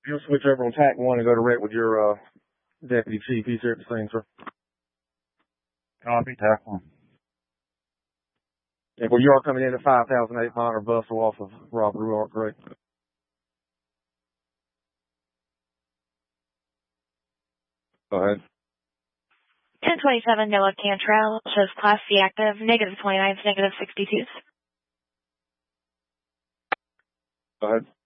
You'll switch over on TAC 1 and go direct with your deputy chief. He's here at the scene, sir. Copy, TAC 1. Yeah, well, you are coming in at 5,800 Bustle off of Robert Ruark, correct? Go ahead. 1027 Noah Cantrell shows Class C active, -29s, -62s. Go ahead.